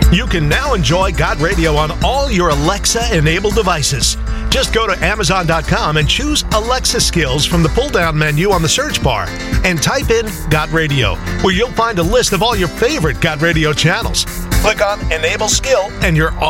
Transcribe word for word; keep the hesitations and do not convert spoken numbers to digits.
You can now enjoy Got Radio on all your Alexa-enabled devices. Just go to Amazon dot com and choose Alexa Skills from the pull-down menu on the search bar and type in Got Radio, where you'll find a list of all your favorite Got Radio channels. Click on Enable Skill and you're